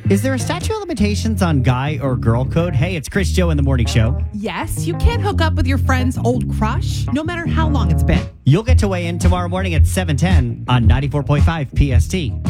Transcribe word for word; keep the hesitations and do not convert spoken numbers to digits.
Is there a statute of limitations on guy or girl code? Hey, it's Chris Joe in the Morning Show. Yes, you can't hook up with your friend's old crush, no matter how long it's been. You'll get to weigh in tomorrow morning at seven ten on ninety-four point five P S T.